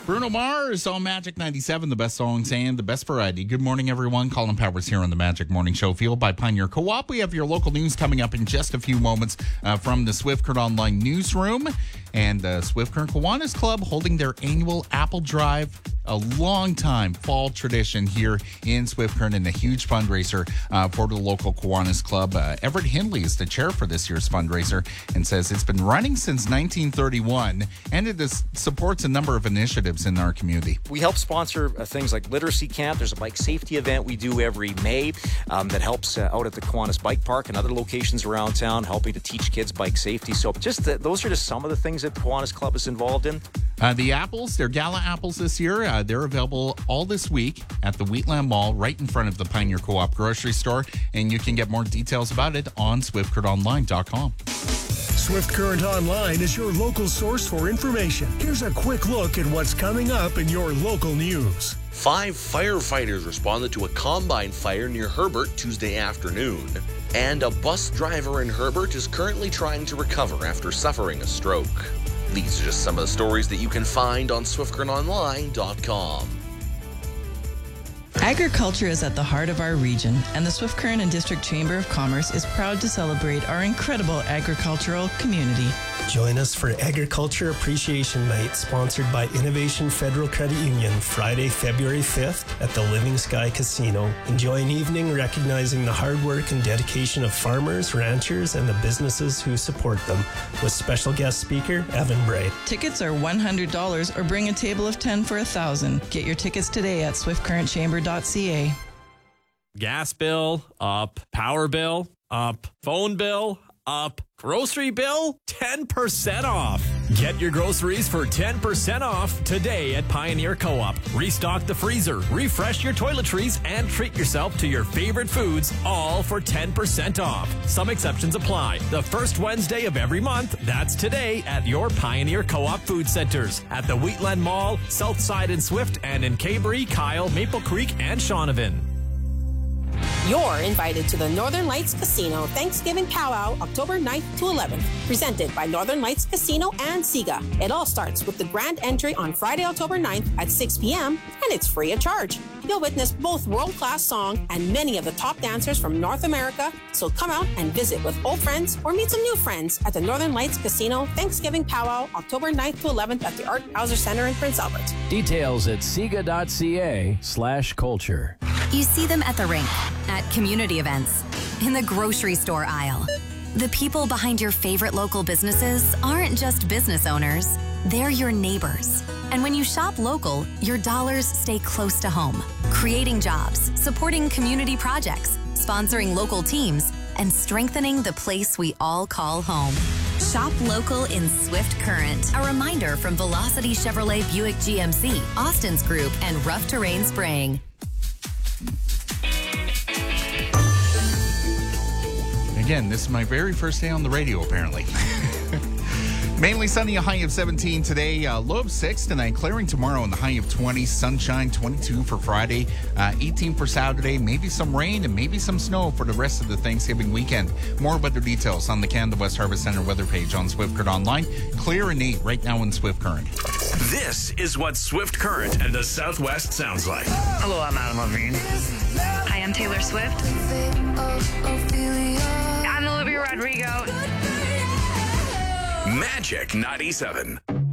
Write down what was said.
Bruno Mars on Magic 97, the best songs and the best variety. Good morning, everyone. Colin Powers here on the Magic Morning Show, fueled by Pioneer Co-op. We have your local news coming up in just a few moments from the Swift Current Online newsroom. And the Swift Current Kiwanis Club holding their annual Apple Drive, a long-time fall tradition here in Swift Current, and a huge fundraiser for the local Kiwanis Club. Everett Hindley is the chair for this year's fundraiser and says it's been running since 1931, and it supports a number of initiatives in our community. We help sponsor things like Literacy Camp. There's a bike safety event we do every May that helps out at the Kiwanis Bike Park and other locations around town, helping to teach kids bike safety. So those are just some of the things that the Kiwanis Club is involved in. The apples, they're gala apples this year. They're available all this week at the Wheatland Mall, right in front of the Pioneer Co-op grocery store. And you can get more details about it on SwiftCurrentOnline.com. Swift Current Online is your local source for information. Here's a quick look at what's coming up in your local news. 5 firefighters responded to a combine fire near Herbert Tuesday afternoon. And a bus driver in Herbert is currently trying to recover after suffering a stroke. These are just some of the stories that you can find on SwiftCurrentOnline.com. Agriculture is at the heart of our region, and the Swift Current and District Chamber of Commerce is proud to celebrate our incredible agricultural community. Join us for Agriculture Appreciation Night, sponsored by Innovation Federal Credit Union, Friday, February 5th at the Living Sky Casino. Enjoy an evening recognizing the hard work and dedication of farmers, ranchers, and the businesses who support them, with special guest speaker Evan Bray. Tickets are $100 or bring a table of 10 for $1,000. Get your tickets today at swiftcurrentchamber.ca. Gas bill, up. Power bill, up. Phone bill, up. Grocery bill, 10% off. Get your groceries for 10% off today at Pioneer Co-op. Restock the freezer, refresh your toiletries, and treat yourself to your favorite foods, all for 10% off. Some exceptions apply. The first Wednesday of every month, that's today at your Pioneer Co-op food centers at the Wheatland Mall, Southside in Swift, and in Cabory, Kyle, Maple Creek, and Shaunavon. You're invited to the Northern Lights Casino Thanksgiving Powwow, October 9th to 11th, presented by Northern Lights Casino and SIGA. It all starts with the grand entry on Friday, October 9th at 6 p.m., and it's free of charge. You'll witness both world-class song and many of the top dancers from North America, so come out and visit with old friends or meet some new friends at the Northern Lights Casino Thanksgiving Powwow, October 9th to 11th at the Art Hauser Center in Prince Albert. Details at siga.ca/culture. You see them at the rink, at community events, in the grocery store aisle. The people behind your favorite local businesses aren't just business owners, they're your neighbors. And when you shop local, your dollars stay close to home, creating jobs, supporting community projects, sponsoring local teams, and strengthening the place we all call home. Shop local in Swift Current. A reminder from Velocity Chevrolet Buick GMC, Austin's Group, and Rough Terrain Spraying. Again, this is my very first day on the radio, apparently. Mainly sunny, a high of 17 today, low of 6 tonight, clearing tomorrow and the high of 20, sunshine 22 for Friday, 18 for Saturday, maybe some rain and maybe some snow for the rest of the Thanksgiving weekend. More weather details on the Canada West Harvest Center weather page on Swift Current Online. Clear and 8 right now in Swift Current. This is what Swift Current and the Southwest sounds like. Hello, I'm Adam Levine. Hi, I'm Taylor Swift. I'm Olivia Rodrigo. Magic 97.